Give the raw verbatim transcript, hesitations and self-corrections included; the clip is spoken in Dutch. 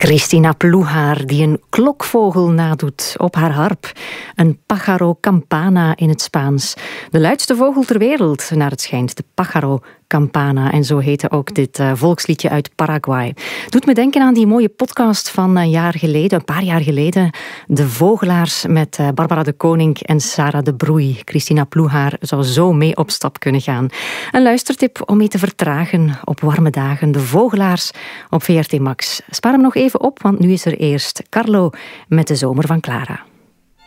Cristina Ploegaar, die een klokvogel nadoet op haar harp. Een pájaro campana in het Spaans. De luidste vogel ter wereld, naar het schijnt. De pájaro campana. En zo heette ook dit uh, volksliedje uit Paraguay. Doet me denken aan die mooie podcast van een jaar geleden, een paar jaar geleden. De Vogelaars met uh, Barbara de Koning en Sarah de Broei. Cristina Ploegaar zou zo mee op stap kunnen gaan. Een luistertip om mee te vertragen op warme dagen. De Vogelaars op V R T Max. Spaar hem nog even op, want nu is er eerst Carlo met de Zomer van Clara.